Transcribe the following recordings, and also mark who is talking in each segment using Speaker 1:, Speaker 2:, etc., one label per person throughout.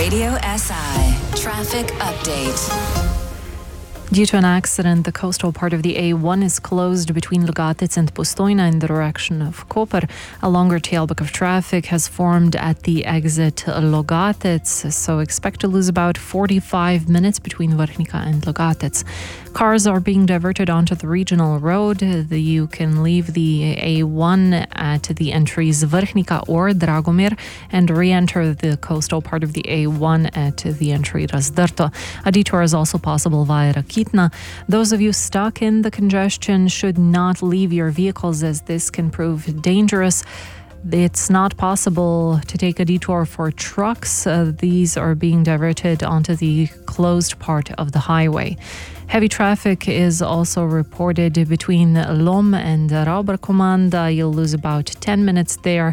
Speaker 1: Radio SI traffic update.
Speaker 2: Due to an accident, the coastal part of the A1 is closed between Logatec and Postojna in the direction of Koper. A longer tailback of traffic has formed at the exit Logatec, so expect to lose about 45 minutes between Vrhnika and Logatec. Cars are being diverted onto the regional road. You can leave the A1 at the entries Vrhnika or Dragomir and re-enter the coastal part of the A1 at the entry Razdrto. A detour is also possible via Rakitna. Those of you stuck in the congestion should not leave your vehicles, as this can prove dangerous. It's not possible to take a detour for trucks. These are being diverted onto the closed part of the highway. Heavy traffic is also reported between Lom and Rauberkommanda. You'll lose about 10 minutes there.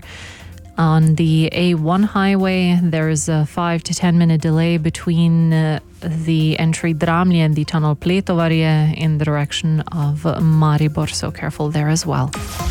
Speaker 2: On the A1 highway, there's a 5 to 10 minute delay between the entry Dramlje and the tunnel Pletovarje in the direction of Maribor, so careful there as well.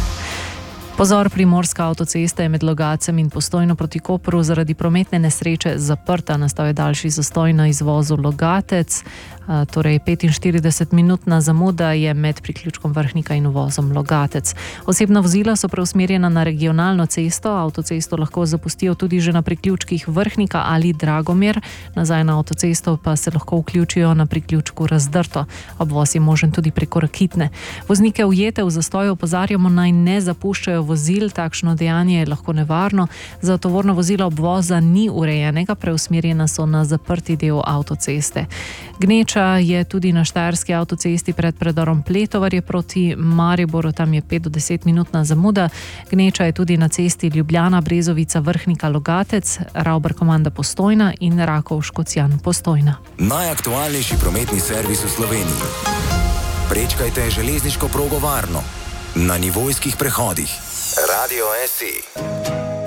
Speaker 2: Pozor, primorska avtocesta je med Logacem in Postojno proti Kopru zaradi prometne nesreče zaprta. Nastal je daljši zastoj na izvozu Logatec, torej 45-minutna zamuda je med priključkom Vrhnika in uvozom Logatec. Osebna vozila so preusmerjena na regionalno cesto, avtocesto lahko zapustijo tudi že na priključkih Vrhnika ali Dragomir, nazaj na avtocesto pa se lahko vključijo na priključku Razdrto. Obvoz je možen tudi preko Rakitne. Voznike ujete v zastoju opozarjamo, naj ne zapuščajo vozil, takšno dejanje je lahko nevarno. Za tovorna vozila obvoza ni urejenega, preusmerjena so na zaprti del avtoceste. Gneča je tudi na štajerski avtocesti pred predorom Pletovarje proti Mariboru, tam je 5 do 10 minutna zamuda. Gneča je tudi na cesti Ljubljana, Brezovica, Vrhnika, Logatec, Rauberkommanda Postojna in Rakovškocijan Postojna.
Speaker 3: Najaktualnejši prometni servis v Sloveniji. Prečkajte železniško progo varno na nivojskih prehodih. Radio SI.